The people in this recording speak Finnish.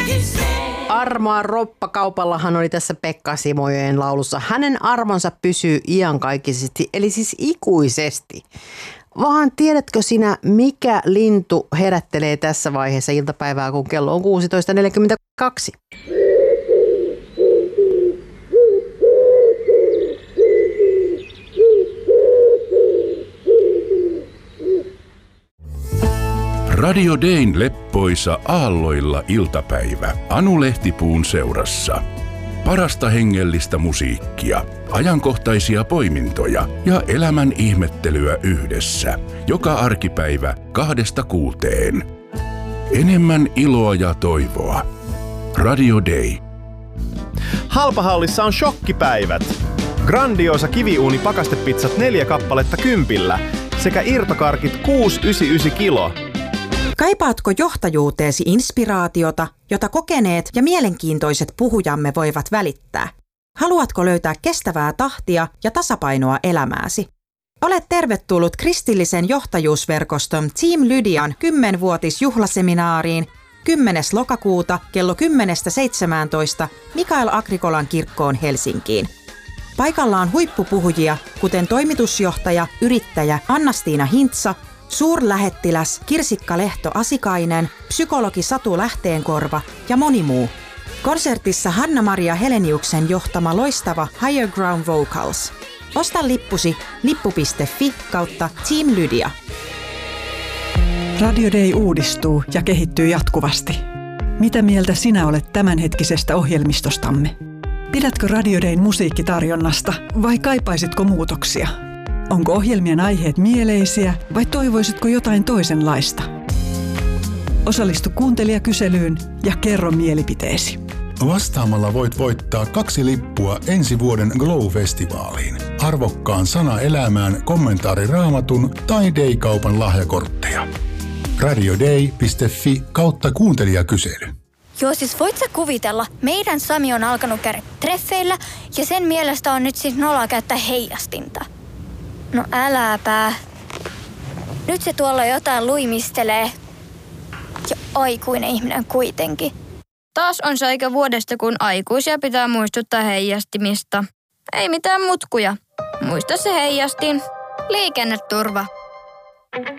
Armoa roppakaupallahan oli tässä Pekka Simojoen laulussa. Hänen armonsa pysyy iankaikkisesti, eli siis ikuisesti. Vaan tiedätkö sinä, mikä lintu herättelee tässä vaiheessa iltapäivää, kun kello on 16.42? Radio Dayn leppoisa aalloilla iltapäivä Anu Lehtipuun seurassa. Parasta hengellistä musiikkia, ajankohtaisia poimintoja ja elämän ihmettelyä yhdessä. Joka arkipäivä 2–6. Enemmän iloa ja toivoa. Radio Day. Halpahallissa on shokkipäivät. Grandiosa kiviuuni pakastepizzat 4 kappaletta 10 sekä irtokarkit 6,99 kilo. Kaipaatko johtajuuteesi inspiraatiota, jota kokeneet ja mielenkiintoiset puhujamme voivat välittää? Haluatko löytää kestävää tahtia ja tasapainoa elämääsi? Olet tervetullut kristillisen johtajuusverkoston Team Lydian 10-vuotisjuhlaseminaariin 10. lokakuuta kello 10–17 Mikael Agrikolan kirkkoon Helsinkiin. Paikalla on huippupuhujia, kuten toimitusjohtaja, yrittäjä Anna-Stiina Hintsa, suurlähettiläs Kirsikka Lehto-Asikainen, psykologi Satu Lähteenkorva ja moni muu. Konsertissa Hanna-Maria Heleniuksen johtama loistava Higher Ground Vocals. Osta lippusi lippu.fi/Team Lydia. Radio Day uudistuu ja kehittyy jatkuvasti. Mitä mieltä sinä olet tämänhetkisestä ohjelmistostamme? Pidätkö Radio Dayn musiikkitarjonnasta vai kaipaisitko muutoksia? Onko ohjelmien aiheet mieleisiä vai toivoisitko jotain toisenlaista? Osallistu kuuntelijakyselyyn ja kerro mielipiteesi. Vastaamalla voit voittaa 2 lippua ensi vuoden Glow-festivaaliin, arvokkaan sana elämään kommentaari Raamatun tai Day-kaupan lahjakortteja. radioday.fi/kuuntelijakysely. Joo, siis voit sä kuvitella, meidän Sami on alkanut käydä treffeillä ja sen mielestä on nyt siis noloa käyttää heijastinta. No äläpä. Nyt se tuolla jotain luimistelee. Ja aikuinen ihminen kuitenkin. Taas on se aika vuodesta, kun aikuisia pitää muistuttaa heijastimista. Ei mitään mutkuja. Muista se heijastin. Liikenneturva.